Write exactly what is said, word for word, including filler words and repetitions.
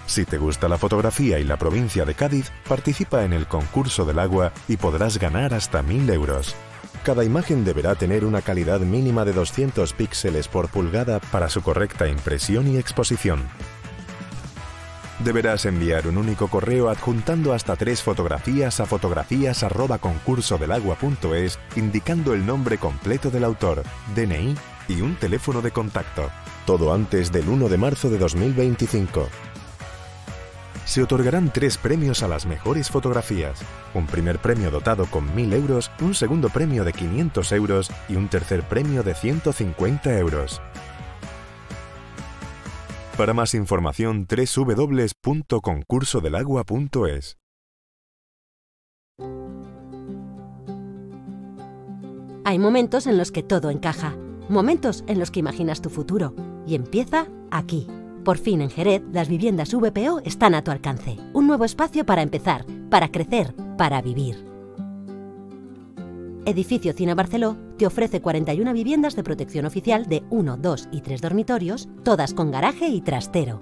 Si te gusta la fotografía y la provincia de Cádiz, participa en el concurso del agua y podrás ganar hasta mil euros. Cada imagen deberá tener una calidad mínima de doscientos píxeles por pulgada para su correcta impresión y exposición. Deberás enviar un único correo adjuntando hasta tres fotografías a fotografías arroba concurso del agua punto es, indicando el nombre completo del autor, D N I y un teléfono de contacto. Todo antes del uno de marzo de dos mil veinticinco. Se otorgarán tres premios a las mejores fotografías. Un primer premio dotado con mil euros, un segundo premio de quinientos euros y un tercer premio de ciento cincuenta euros. Para más información, doble u doble u doble u punto concurso del agua punto es. Hay momentos en los que todo encaja, momentos en los que imaginas tu futuro, y empieza aquí. Por fin en Jerez, las viviendas V P O están a tu alcance. Un nuevo espacio para empezar, para crecer, para vivir. Edificio Cine Barceló te ofrece cuarenta y una viviendas de protección oficial de uno, dos y tres dormitorios, todas con garaje y trastero.